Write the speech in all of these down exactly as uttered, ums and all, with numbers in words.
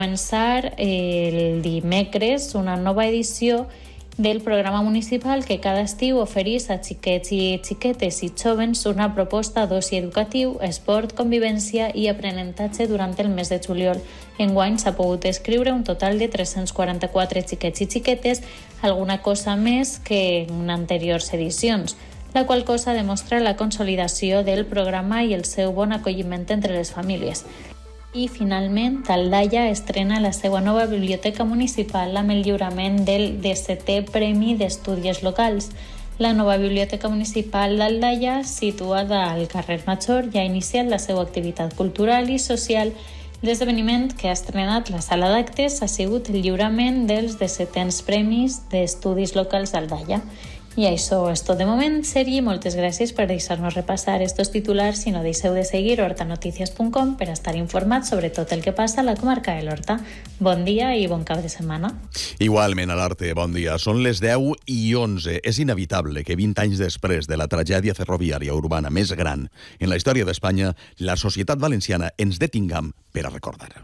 Començar el dimecres una nova edició del programa municipal que cada estiu ofereix a xiquets i xiquetes i jovens una proposta d'oci educatiu, esport, convivència i aprenentatge durant el mes de juliol. Enguany s'ha pogut escriure un total de tres-cents quaranta-quatre xiquets i xiquetes, alguna cosa més que en anteriors edicions, la qual cosa demostra la consolidació del programa i el seu bon acolliment entre les famílies. I, finalment, Aldaia estrena la seva nova biblioteca municipal amb el lliurament del dissetè Premi d'Estudis Locals. La nova biblioteca municipal d'Aldaia, situada al carrer Major, ja ha iniciat la seva activitat cultural i social. L'esdeveniment que ha estrenat la sala d'actes ha sigut el lliurament dels dissetens Premis d'Estudis Locals d'Aldaia. I això és tot de moment, Sergi. Moltes gràcies per deixar-nos repassar estos titulars i no deixeu de seguir horta noticias punt com per estar informats sobre tot el que passa a la comarca de l'Horta. Bon dia i bon cap de setmana. Igualment a l'Arte, bon dia. Són les deu i onze. És inevitable que vint anys després de la tragèdia ferroviària urbana més gran en la història d'Espanya, la societat valenciana ens detingam per a recordar.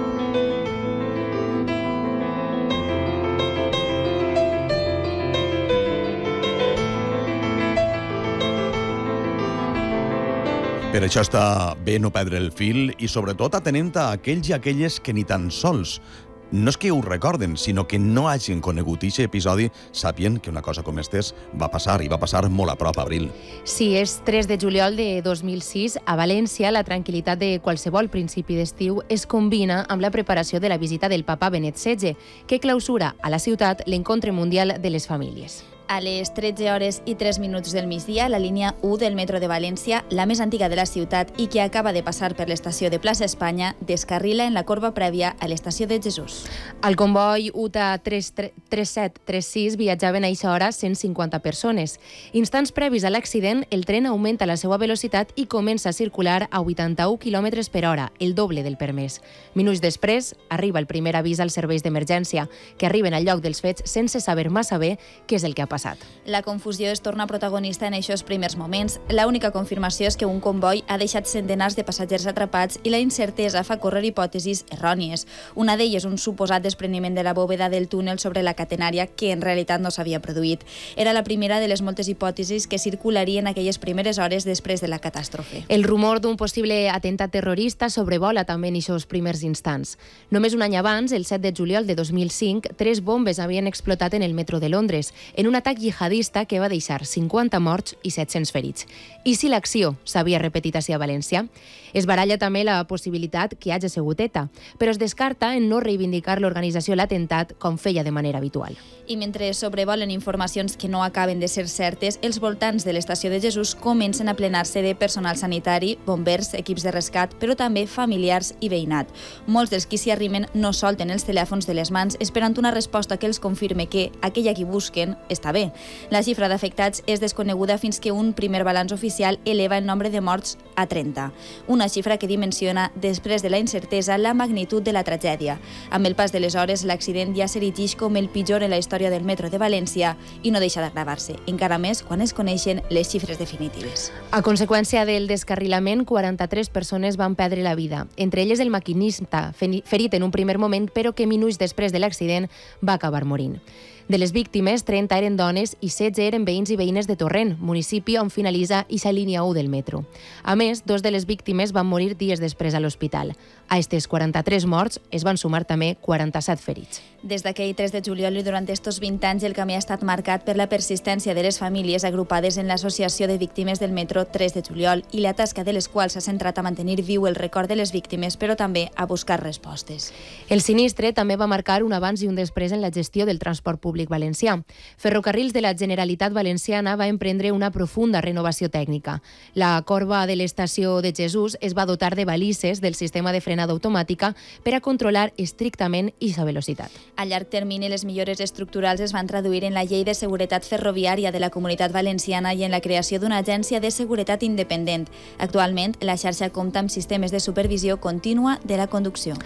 Per això està bé no perdre el fil i, sobretot, atenent a aquells i aquelles que ni tan sols, no és que ho recorden, sinó que no hagin conegut aquest episodi, sàpien que una cosa com estes va passar, i va passar molt a prop, Abril. Sí, és tres de juliol de dos mil sis. A València, la tranquil·litat de qualsevol principi d'estiu es combina amb la preparació de la visita del papa Benet setze, que clausura a la ciutat l'encontre mundial de les famílies. A les tretze hores i tres minuts del migdia, la línia u del metro de València, la més antiga de la ciutat i que acaba de passar per l'estació de Plaça Espanya, descarrila en la corba prèvia a l'estació de Jesús. Al comboi U T A tres set tres sis viatjaven a eixa hora cent cinquanta persones. Instants previs a l'accident, el tren augmenta la seva velocitat i comença a circular a vuitanta-un quilòmetres per hora, el doble del permès. Minuts després, arriba el primer avís als serveis d'emergència, que arriben al lloc dels fets sense saber massa bé què és el que ha passat. La confusió es torna protagonista en aquests primers moments. L'única confirmació és que un comboi ha deixat centenars de passatgers atrapats i la incertesa fa córrer hipòtesis errònies. Una d'elles, un suposat despreniment de la bòveda del túnel sobre la catenària, que en realitat no s'havia produït. Era la primera de les moltes hipòtesis que circularien aquelles primeres hores després de la catàstrofe. El rumor d'un possible atemptat terrorista sobrevola també en aquests primers instants. Només un any abans, el set de juliol de dos mil cinc, tres bombes havien explotat en el metro de Londres, en un atac jihadista que va deixar cinquanta morts i set-cents ferits. I si l'acció s'havia repetit així a València? Es baralla també la possibilitat que hagi sigut ETA, però es descarta en no reivindicar l'organització l'atemptat com feia de manera habitual. I mentre sobrevolen informacions que no acaben de ser certes, els voltants de l'estació de Jesús comencen a plenar-se de personal sanitari, bombers, equips de rescat, però també familiars i veïnat. Molts dels qui s'hi arrimen no solten els telèfons de les mans esperant una resposta que els confirme que aquella que busquen està bé. La xifra d'afectats és desconeguda fins que un primer balanç oficial eleva el nombre de morts a trenta. Una xifra que dimensiona, després de la incertesa, la magnitud de la tragèdia. Amb el pas de les hores, l'accident ja s'erigeix com el pitjor en la història del metro de València i no deixa d'agravar-se, encara més quan es coneixen les xifres definitives. A conseqüència del descarrilament, quaranta-tres persones van perdre la vida, entre elles el maquinista, ferit en un primer moment, però que minuts després de l'accident va acabar morint. De les víctimes, trenta eren dones i setze eren veïns i veïnes de Torrent, municipi on finalitza eixa línia u del metro. A més, dos de les víctimes van morir dies després a l'hospital. A estes quaranta-tres morts es van sumar també quaranta-set ferits. Des d'aquell tres de juliol i durant estos vint anys el camí ha estat marcat per la persistència de les famílies agrupades en l'Associació de Víctimes del Metro tres de juliol i la tasca de les quals s'ha centrat a mantenir viu el record de les víctimes, però també a buscar respostes. El sinistre també va marcar un abans i un després en la gestió del transport públic valencià. Ferrocarrils de la Generalitat Valenciana va emprendre una profunda renovació tècnica. La corba de l'estació de Jesús es va dotar de balises del sistema de frenada automàtica per a controlar estrictament aquesta velocitat. A llarg termini, les millores estructurals es van traduir en la Llei de Seguretat Ferroviària de la Comunitat Valenciana i en la creació d'una agència de seguretat independent. Actualment, la xarxa compta amb sistemes de supervisió contínua de la conducció.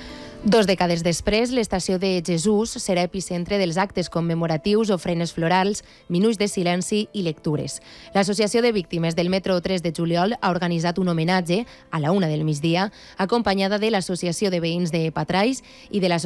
Dos dècades després, l'estació de Jesús serà epicentre dels actes commemoratius, ofrenes florals, minuts de silenci i lectures. L'Associació de Víctimes del Metro tres de Juliol ha organitzat un homenatge a la una del migdia, acompanyada de l'Associació de Veïns de Patrais i de l'Associació